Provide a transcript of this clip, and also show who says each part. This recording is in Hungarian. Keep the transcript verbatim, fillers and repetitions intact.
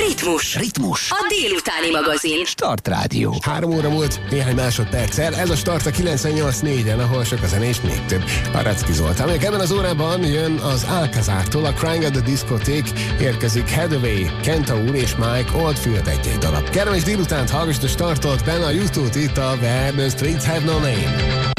Speaker 1: Ritmus.
Speaker 2: Ritmus.
Speaker 1: A délutáni magazin.
Speaker 2: Start Rádió.
Speaker 3: Három óra múlt néhány másodperccel. Ez a Start a kilencvennyolc négyen, ahol sok a zene és még több. Aracki Zoltán. Még ebben az órában jön az Alcazártól, a Crying at the Discotheque, érkezik Hathaway, Kenta úr és Mike Oldfield egy-egy darab. Kellemes délutánt hallgassd a Startot, benne a YouTube-t itt a Where the Streets Have No Name.